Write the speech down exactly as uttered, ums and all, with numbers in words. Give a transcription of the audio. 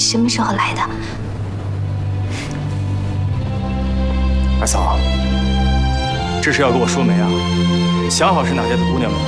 什么时候来的？ 二嫂，这事要跟我说没啊？想好是哪家的姑娘没有？